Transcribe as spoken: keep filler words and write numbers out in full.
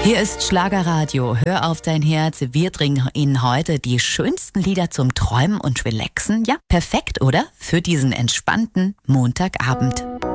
Hier ist Schlagerradio. Hör auf dein Herz. Wir bringen Ihnen heute die schönsten Lieder zum Träumen und Relaxen. Ja, perfekt, oder? Für diesen entspannten Montagabend.